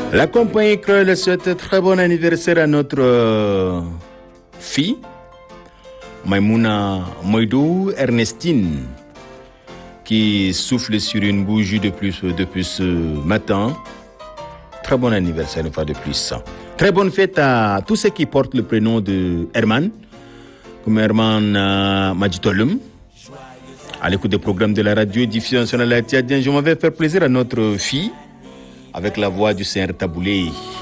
La compagnie Creole souhaite très bon anniversaire à notre fille, Maïmouna Moïdou Ernestine, qui souffle sur une bougie depuis ce matin. Très bon anniversaire une fois de plus. Très bonne fête à tous ceux qui portent le prénom de Herman, comme Herman Madjitolum. À l'écoute des programmes de la radio diffusion nationale haïtienne, je m'avais fait plaisir à notre fille avec la voix du Seigneur Taboulé.